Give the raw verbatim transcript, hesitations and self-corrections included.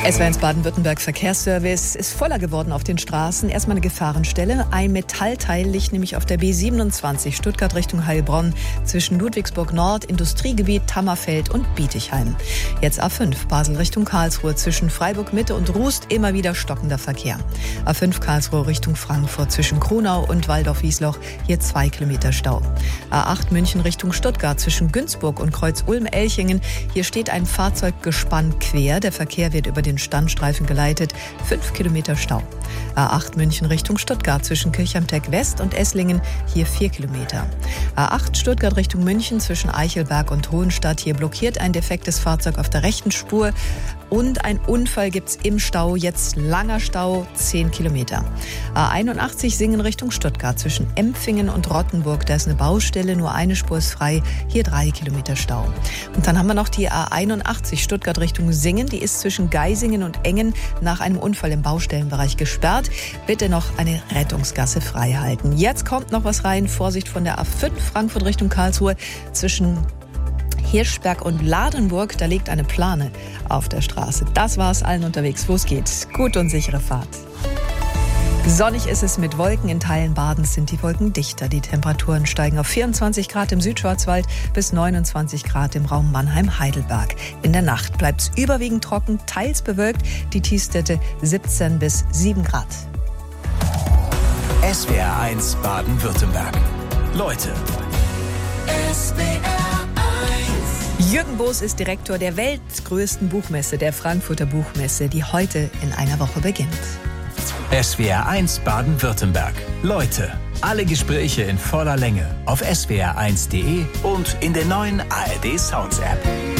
S W R eins Baden-Württemberg Verkehrsservice ist voller geworden auf den Straßen. Erstmal eine Gefahrenstelle. Ein Metallteil liegt nämlich auf der B siebenundzwanzig Stuttgart Richtung Heilbronn zwischen Ludwigsburg Nord, Industriegebiet Tammerfeld und Bietigheim. Jetzt A fünf Basel Richtung Karlsruhe zwischen Freiburg Mitte und Rust immer wieder stockender Verkehr. A fünf Karlsruhe Richtung Frankfurt zwischen Kronau und Waldorf-Wiesloch hier zwei Kilometer Stau. A acht München Richtung Stuttgart zwischen Günzburg und Kreuz-Ulm-Elchingen. Hier steht ein Fahrzeuggespann quer. Der Verkehr wird über den Standstreifen geleitet. Fünf Kilometer Stau. A acht München Richtung Stuttgart zwischen Kirchheim-Teck West und Esslingen. Hier vier Kilometer. A acht Stuttgart Richtung München zwischen Eichelberg und Hohenstadt. Hier blockiert ein defektes Fahrzeug auf der rechten Spur. Und ein Unfall gibt's im Stau. Jetzt langer Stau, zehn Kilometer. A einundachtzig Singen Richtung Stuttgart zwischen Empfingen und Rottenburg. Da ist eine Baustelle, nur eine Spur ist frei. Hier drei Kilometer Stau. Und dann haben wir noch die A einundachtzig Stuttgart Richtung Singen. Die ist zwischen Geisingen und Engen nach einem Unfall im Baustellenbereich gesperrt. Bitte noch eine Rettungsgasse frei halten. Jetzt kommt noch was rein. Vorsicht von der A fünf Frankfurt Richtung Karlsruhe zwischen Hirschberg und Ladenburg, da liegt eine Plane auf der Straße. Das war's allen unterwegs. Los geht's. Gute und sichere Fahrt. Sonnig ist es mit Wolken. In Teilen Badens sind die Wolken dichter. Die Temperaturen steigen auf vierundzwanzig Grad im Südschwarzwald bis neunundzwanzig Grad im Raum Mannheim-Heidelberg. In der Nacht bleibt's überwiegend trocken, teils bewölkt. Die Tiefstwerte siebzehn bis sieben Grad. S W R eins Baden-Württemberg. Leute. S W R eins. Jürgen Boos ist Direktor der weltgrößten Buchmesse, der Frankfurter Buchmesse, die heute in einer Woche beginnt. S W R eins Baden-Württemberg. Leute. Alle Gespräche in voller Länge auf S W R eins Punkt de und in der neuen A R D Sounds App.